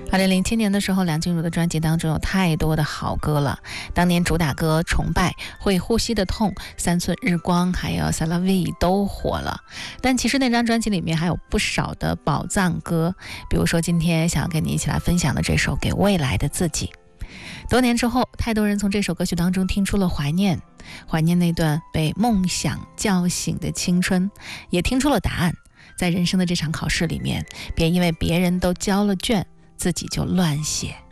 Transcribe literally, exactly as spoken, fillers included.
二零零七年的时候，梁静茹的专辑当中有太多的好歌了。当年主打歌《崇拜》、会呼吸的痛、三寸日光还有 C'est la vie 都火了。但其实那张专辑里面还有不少的宝藏歌，比如说今天想要跟你一起来分享的这首《给未来的自己》。多年之后，太多人从这首歌曲当中听出了怀念，怀念那段被梦想叫醒的青春，也听出了答案。在人生的这场考试里面，别因为别人都交了卷，自己就乱写。